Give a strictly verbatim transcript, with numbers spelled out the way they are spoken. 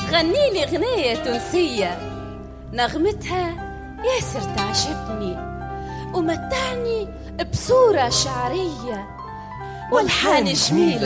غني لي غنية تونسية نغمتها ياسر تعجبني ومتعني بصورة شعرية والحان جميلة